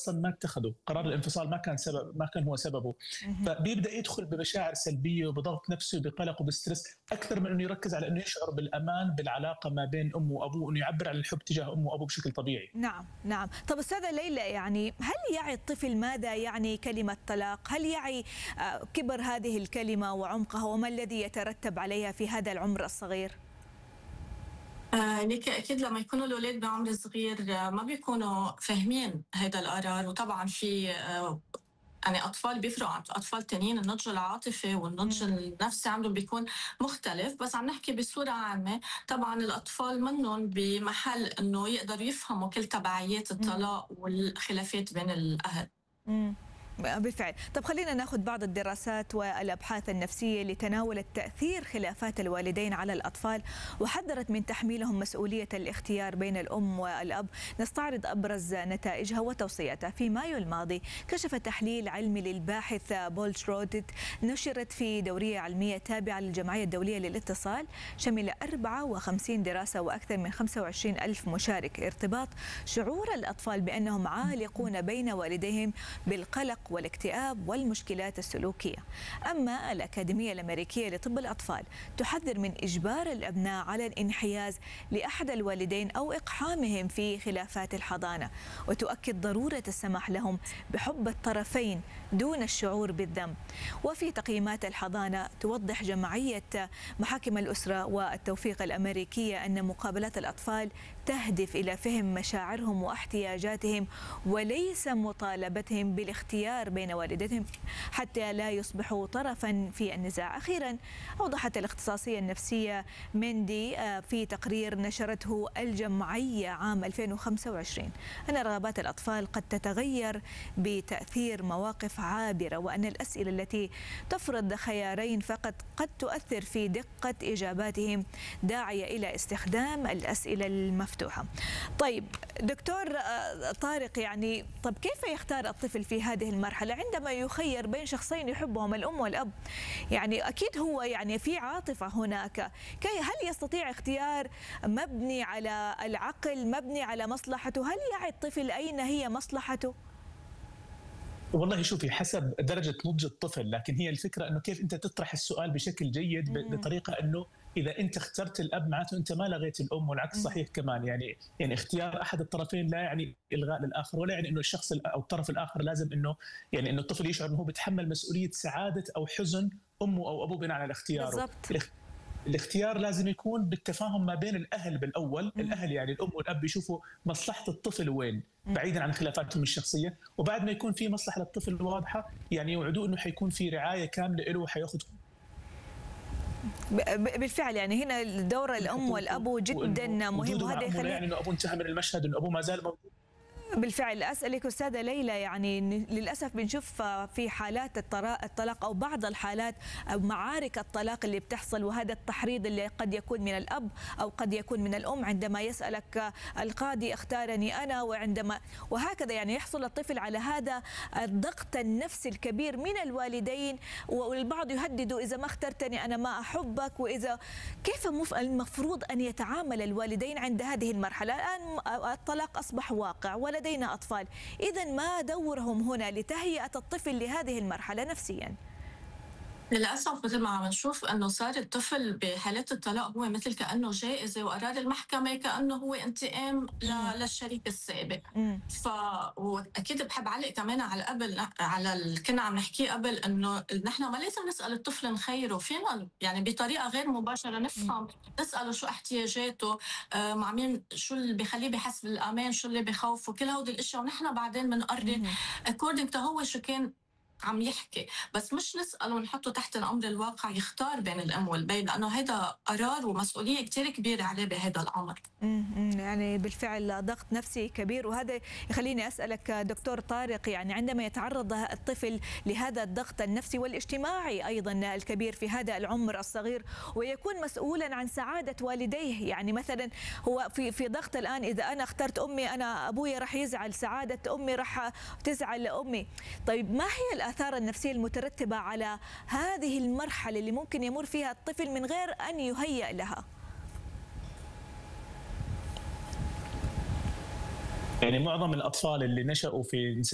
اصلا ما اتخذوا قرار الانفصال، ما كان هو سببه. فبيبدا يدخل بمشاعر سلبيه وبضغط نفسي وبقلق وبسترس اكثر من انه يركز على انه يشعر بالامان بالعلاقه ما بين امه وابوه، انه يعبر عن الحب تجاه امه وابوه بشكل طبيعي. نعم نعم. طب أستاذة ليلى، يعني هل يعي الطفل ماذا يعني كلمة طلاق؟ هل يعي كبر هذه الكلمة وعمقها وما الذي يترتب عليها في هذا العمر الصغير؟ ليك أكيد لما يكونوا الأولاد بعمر صغير ما بيكونوا فاهمين هذا القرار، وطبعا في يعني أطفال بيفرقوا عن أطفال تانيين، النضج العاطفي والنضج النفسي عندهم بيكون مختلف، بس عم نحكي بصورة عامة. طبعا الأطفال منهم بمحل إنه يقدروا يفهموا كل تبعيات الطلاق والخلافات بين الأهل. بالفعل. طب خلينا ناخذ بعض الدراسات والابحاث النفسيه اللي تناولت تاثير خلافات الوالدين على الاطفال وحذرت من تحميلهم مسؤوليه الاختيار بين الام والاب. نستعرض ابرز نتائجها وتوصياتها. في مايو الماضي كشف تحليل علمي للباحث بول شرودت نشرت في دوريه علميه تابعه للجمعيه الدوليه للاتصال، شمل 54 دراسه واكثر من 25 ألف مشارك، ارتباط شعور الاطفال بانهم عالقون بين والديهم بالقلق والاكتئاب والمشكلات السلوكية. أما الأكاديمية الأمريكية لطب الأطفال تحذر من إجبار الأبناء على الانحياز لأحد الوالدين أو إقحامهم في خلافات الحضانة، وتؤكد ضرورة السماح لهم بحب الطرفين دون الشعور بالذنب. وفي تقييمات الحضانة توضح جمعية محاكم الأسرة والتوفيق الأمريكية أن مقابلات الأطفال تهدف إلى فهم مشاعرهم واحتياجاتهم وليس مطالبتهم بالاختيار بين والدتهم حتى لا يصبحوا طرفا في النزاع. أخيرا أوضحت الاختصاصية النفسية مندي في تقرير نشرته الجمعية عام 2025 أن رغبات الأطفال قد تتغير بتأثير مواقف عابرة، وأن الأسئلة التي تفرض خيارين فقط قد تؤثر في دقة إجاباتهم، داعية إلى استخدام الأسئلة المفتوحة. طيب دكتور طارق، يعني طب كيف يختار الطفل في هذه المرحلة عندما يخير بين شخصين يحبهم الأم والأب؟ يعني أكيد هو يعني في عاطفة هناك، هل يستطيع اختيار مبني على العقل، مبني على مصلحته؟ هل يعي الطفل أين هي مصلحته؟ والله شوفي، حسب درجة نضج الطفل، لكن هي الفكرة أنه كيف أنت تطرح السؤال بشكل جيد بطريقة أنه إذا أنت اخترت الأب معناته أنت ما لغيت الأم، والعكس صحيح كمان. يعني اختيار أحد الطرفين لا يعني إلغاء للآخر، ولا يعني أنه الشخص أو الطرف الآخر لازم أنه يعني أنه الطفل يشعر أنه هو بيتحمل مسؤولية سعادة أو حزن أمه أو أبوه بناء على اختياره. بالضبط. الاختيار لازم يكون بالتفاهم ما بين الأهل بالأول. الأهل يعني الأم والأب يشوفوا مصلحة الطفل وين، بعيدا عن خلافاتهم الشخصية، وبعد ما يكون في مصلحة للطفل واضحة يعني يوعدوه أنه حيكون في رعاية كاملة له وحياخذ. بالفعل يعني هنا دور الأم والأب جدا مهم، وهذا يخلي يعني أنه أبوه انتهى من المشهد، أنه أبوه ما زال موجود. بالفعل. أسألك أستاذة ليلى، يعني للأسف بنشوف في حالات الطلاق أو بعض الحالات معارك الطلاق اللي بتحصل، وهذا التحريض اللي قد يكون من الأب أو قد يكون من الأم، عندما يسألك القاضي اختارني أنا، وهكذا يعني يحصل الطفل على هذا الضغط النفسي الكبير من الوالدين، والبعض يهددوا إذا ما اخترتني أنا ما أحبك. كيف المفروض أن يتعامل الوالدين عند هذه المرحلة؟ الآن الطلاق أصبح واقع ولدينا أطفال، إذن ما دورهم هنا لتهيئة الطفل لهذه المرحلة نفسيا؟ للأسف مثل ما عم نشوف أنه صار الطفل بحالات الطلاق هو مثل كأنه جائزة، وقرار المحكمة كأنه هو انتقام للشريك السابق. وأكيد بحب علق كمان على كنا عم نحكي قبل أنه نحن ما لازم نسأل الطفل نخيره، فينا يعني بطريقة غير مباشرة نفهم، نسأله شو احتياجاته، مع مين، شو اللي بيخليه بحس بالأمان، شو اللي بخوفه، كل هودي الأشياء، ونحن بعدين بنقرر according to هو شو كان عم يحكي، بس مش نسأله ونحطه تحت الأمر الواقع يختار بين الأم والبي، لأنه هذا قرار ومسؤولية كتير كبيرة عليه بهذا العمر. يعني بالفعل ضغط نفسي كبير. وهذا يخليني أسألك دكتور طارق، يعني عندما يتعرض الطفل لهذا الضغط النفسي والاجتماعي أيضا الكبير في هذا العمر الصغير، ويكون مسؤولا عن سعادة والديه، يعني مثلا هو في ضغط الآن، إذا أنا اخترت أمي أنا أبوي راح يزعل، سعادة أمي راح تزعل لأمي. طيب ما هي الآثار النفسية المترتبة على هذه المرحلة اللي ممكن يمر فيها الطفل من غير أن يهيأ لها؟ يعني معظم الأطفال اللي نشأوا في